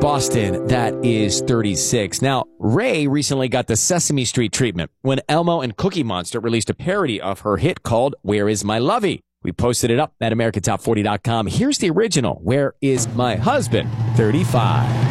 Boston, that is 36. Now, Ray recently got the Sesame Street treatment when Elmo and Cookie Monster released a parody of her hit called Where Is My Lovey? We posted it up at AmericanTop40.com. Here's the original, Where Is My Husband? 35.